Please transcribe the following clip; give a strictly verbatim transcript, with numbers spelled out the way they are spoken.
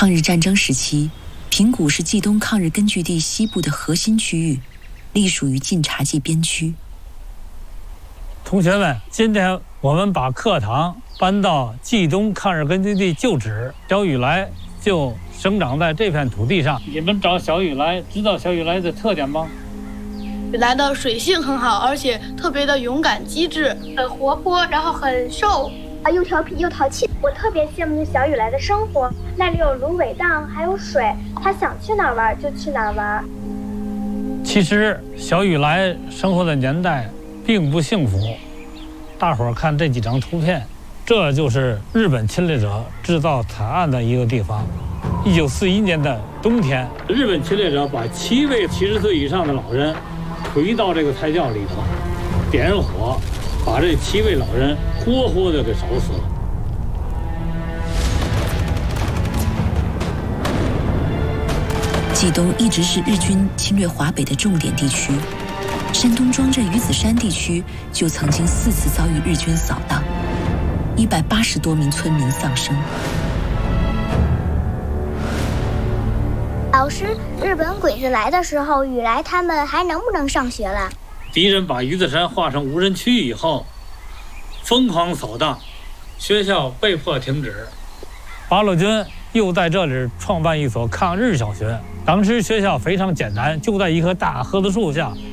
抗日战争时期，平谷是冀东抗日根据地西部的核心区域，隶属于晋察冀边区。 同学们，今天我们把课堂搬到冀东抗日根据地旧址，小雨来就生长在这片土地上。你们找小雨来，知道小雨来的特点吗？ 雨来的水性很好，而且特别的勇敢机智，很活泼，然后很瘦， 啊，又调皮又淘气。我特别羡慕小雨来的生活，那里有芦苇荡，还有水，他想去哪儿玩就去哪儿玩。 其实小雨来生活的年代并不幸福。大伙儿看这几张图片，这就是日本侵略者制造惨案的一个地方。一九四一年的冬天，日本侵略者把七位七十岁以上的老人推到这个胎教里头，点上火，把这七位老人活活的给烧死了。 冀东一直是日军侵略华北的重点地区，山东庄镇鱼子山地区就曾经四次遭遇日军扫荡，一百八十多名村民丧生。 老师，日本鬼子来的时候，雨来他们还能不能上学了？ 敌人把鱼子山划成无人区以后，疯狂扫荡，学校被迫停止。八路军又在这里创办一所抗日小学。当时学校非常简单，就在一棵大柿子树下